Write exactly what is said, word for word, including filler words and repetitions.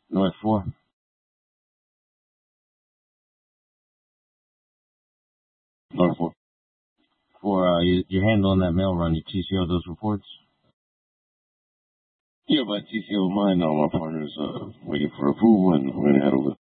North four. North four. For uh, you, you're handling that mail run, you T C O those reports? Yeah, but T C O mine, all my partners uh, waiting for approval, and we're going to handle it.